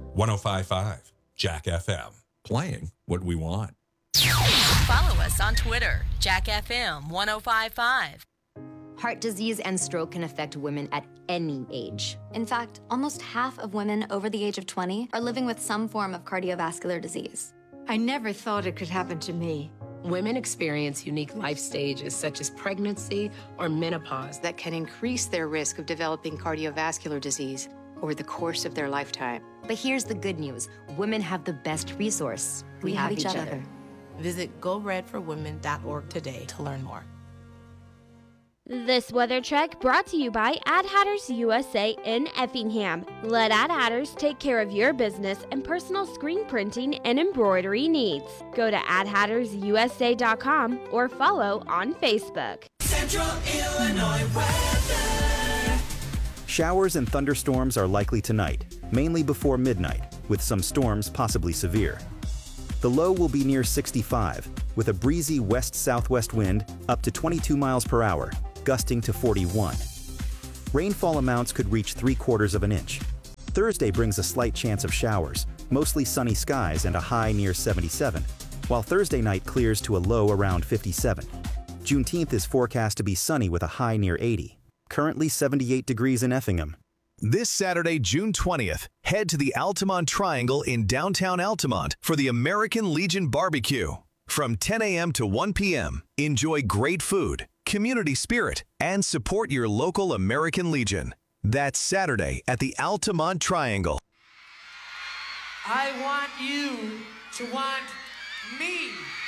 105.5 Jack FM. Playing what we want. Follow us on Twitter, Jack FM 105.5. Heart disease and stroke can affect women at any age. In fact, almost half of women over the age of 20 are living with some form of cardiovascular disease. I never thought it could happen to me. Women experience unique life stages such as pregnancy or menopause that can increase their risk of developing cardiovascular disease over the course of their lifetime. But here's the good news. Women have the best resource. We have each other. Visit GoRedForWomen.org today to learn more. This weather check brought to you by Ad Hatters USA in Effingham. Let Ad Hatters take care of your business and personal screen printing and embroidery needs. Go to adhattersusa.com or follow on Facebook. Central Illinois weather. Showers and thunderstorms are likely tonight, mainly before midnight, with some storms possibly severe. The low will be near 65, with a breezy west-southwest wind up to 22 miles per hour, gusting to 41. Rainfall amounts could reach 3/4 of an inch. Thursday brings a slight chance of showers, mostly sunny skies and a high near 77, while Thursday night clears to a low around 57. Juneteenth is forecast to be sunny with a high near 80. Currently 78 degrees in Effingham. This Saturday, June 20th, head to the Altamont Triangle in downtown Altamont for the American Legion Barbecue. From 10 a.m. to 1 p.m., enjoy great food, community spirit, and support your local American Legion. That's Saturday at the Altamont Triangle. I want you to want me.